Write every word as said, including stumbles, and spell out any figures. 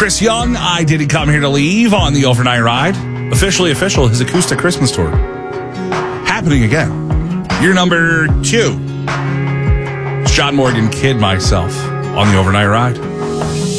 Chris Young, I Didn't Come Here to Leave on the Overnight Ride. Officially official, his acoustic Christmas tour. Happening again. You're number two. It's John Morgan, Kid Myself on the Overnight Ride.